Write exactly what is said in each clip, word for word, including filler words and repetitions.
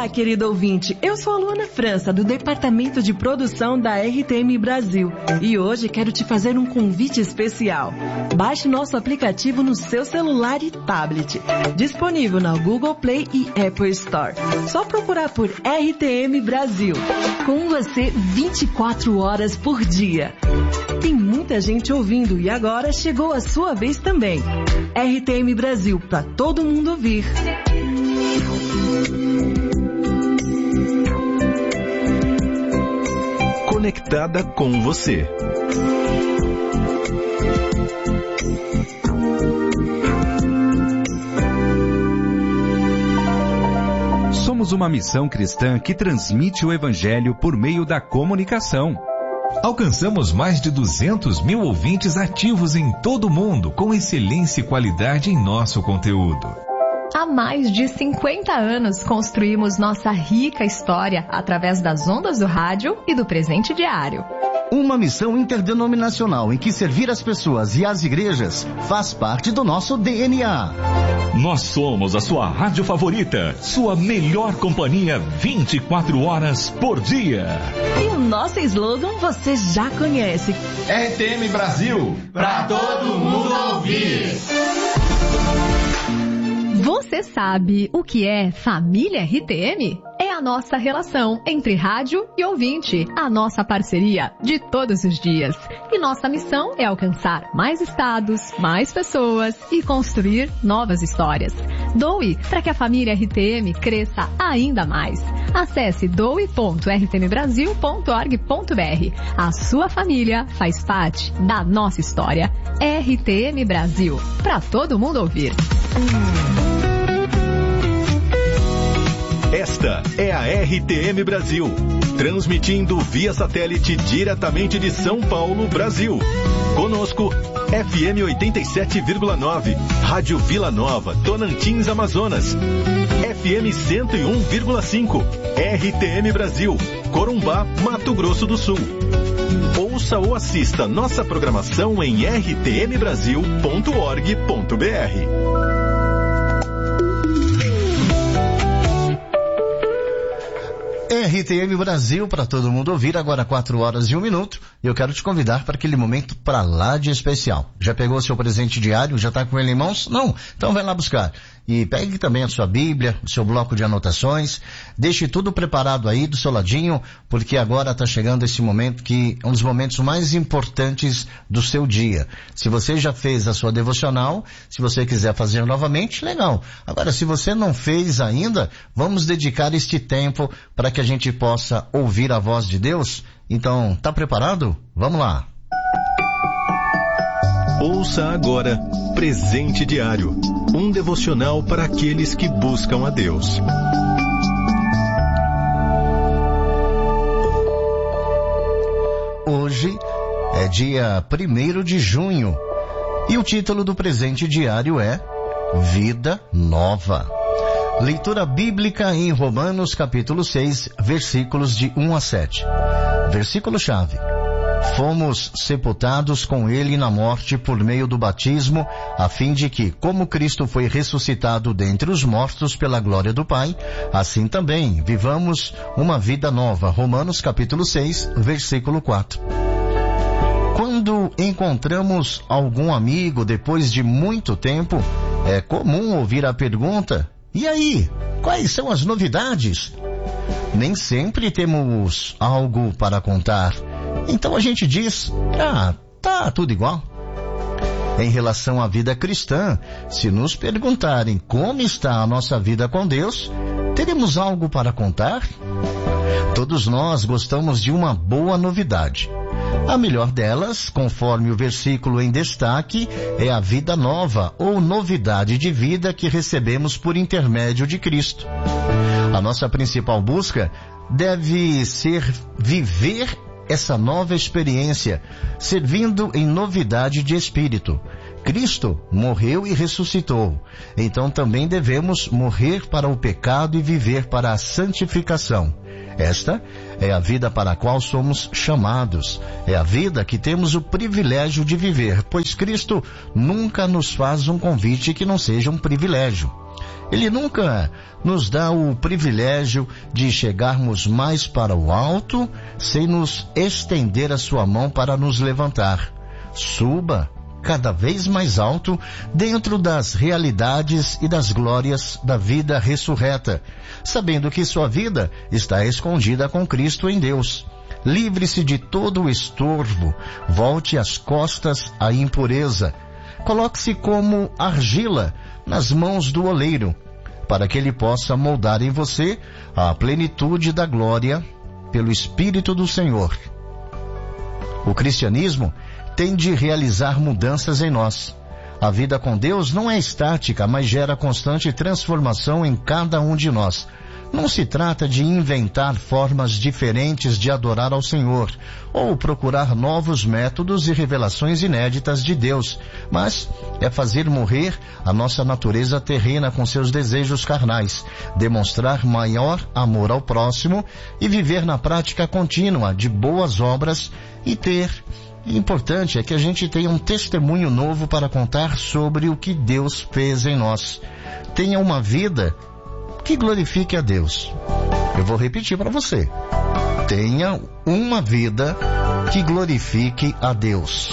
Olá, querido ouvinte. Eu sou a Luana França, do Departamento de Produção da R T M Brasil. E hoje quero te fazer um convite especial. Baixe nosso aplicativo no seu celular e tablet. Disponível na Google Play e Apple Store. Só procurar por R T M Brasil. Com você vinte e quatro horas por dia. Tem muita gente ouvindo e agora chegou a sua vez também. R T M Brasil, para todo mundo ouvir. Conectada com você. Somos uma missão cristã que transmite o Evangelho por meio da comunicação. Alcançamos mais de duzentos mil ouvintes ativos em todo o mundo, com excelência e qualidade em nosso conteúdo. Há mais de cinquenta anos construímos nossa rica história através das ondas do rádio e do presente diário. Uma missão interdenominacional em que servir as pessoas e as igrejas faz parte do nosso D N A. Nós somos a sua rádio favorita, sua melhor companhia vinte e quatro horas por dia. E o nosso slogan você já conhece. R T M Brasil, pra todo mundo ouvir. Você sabe o que é Família R T M? É a nossa relação entre rádio e ouvinte, a nossa parceria de todos os dias. E nossa missão é alcançar mais estados, mais pessoas e construir novas histórias. Doe para que a família R T M cresça ainda mais. Acesse doe ponto r t m brasil ponto org ponto b r. A sua família faz parte da nossa história. R T M Brasil, para todo mundo ouvir. Esta é a R T M Brasil, transmitindo via satélite diretamente de São Paulo, Brasil. Conosco, F M oitenta e sete vírgula nove, Rádio Vila Nova, Tocantins, Amazonas. F M cento e um vírgula cinco, R T M Brasil, Corumbá, Mato Grosso do Sul. Ouça ou assista nossa programação em r t m brasil ponto org ponto b r. R T M Brasil, para todo mundo ouvir, agora quatro horas e um minuto. E eu quero te convidar para aquele momento para lá de especial. Já pegou seu presente diário? Já está com ele em mãos? Não? Então vai lá buscar. E pegue também a sua Bíblia, o seu bloco de anotações. Deixe tudo preparado aí do seu ladinho, porque agora está chegando esse momento que é um dos momentos mais importantes do seu dia. Se você já fez a sua devocional, se você quiser fazer novamente, legal. Agora, se você não fez ainda, vamos dedicar este tempo para que a gente possa ouvir a voz de Deus. Então, tá preparado? Vamos lá. Ouça agora Presente Diário, um devocional para aqueles que buscam a Deus. Hoje é dia primeiro de junho e o título do Presente Diário é Vida Nova. Leitura bíblica em Romanos capítulo seis, versículos de um a sete. Versículo-chave. Fomos sepultados com ele na morte por meio do batismo, a fim de que, como Cristo foi ressuscitado dentre os mortos pela glória do Pai, assim também vivamos uma vida nova. Romanos capítulo seis, versículo quatro. Quando encontramos algum amigo depois de muito tempo, é comum ouvir a pergunta: e aí, quais são as novidades? Nem sempre temos algo para contar. Então a gente diz, ah, tá tudo igual. Em relação à vida cristã, se nos perguntarem como está a nossa vida com Deus, teremos algo para contar? Todos nós gostamos de uma boa novidade. A melhor delas, conforme o versículo em destaque, é a vida nova ou novidade de vida que recebemos por intermédio de Cristo. A nossa principal busca deve ser viver essa nova experiência, servindo em novidade de espírito. Cristo morreu e ressuscitou, então também devemos morrer para o pecado e viver para a santificação. Esta é a vida para a qual somos chamados. É a vida que temos o privilégio de viver, pois Cristo nunca nos faz um convite que não seja um privilégio. Ele nunca nos dá o privilégio de chegarmos mais para o alto sem nos estender a sua mão para nos levantar. Suba cada vez mais alto dentro das realidades e das glórias da vida ressurreta, sabendo que sua vida está escondida com Cristo em Deus. Livre-se de todo o estorvo, volte as costas à impureza, coloque-se como argila nas mãos do oleiro, para que ele possa moldar em você a plenitude da glória pelo Espírito do Senhor. O cristianismo tem de realizar mudanças em nós. A vida com Deus não é estática, mas gera constante transformação em cada um de nós. Não se trata de inventar formas diferentes de adorar ao Senhor, ou procurar novos métodos e revelações inéditas de Deus, mas é fazer morrer a nossa natureza terrena com seus desejos carnais, demonstrar maior amor ao próximo e viver na prática contínua de boas obras e ter... O importante é que a gente tenha um testemunho novo para contar sobre o que Deus fez em nós. Tenha uma vida que glorifique a Deus. Eu vou repetir para você. Tenha uma vida que glorifique a Deus.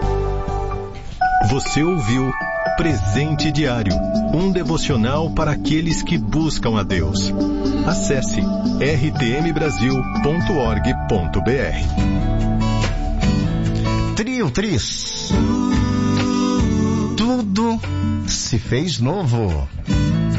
Você ouviu Presente Diário, um devocional para aqueles que buscam a Deus. Acesse r t m brasil ponto org ponto b r. Trio Tris. Tudo se fez novo.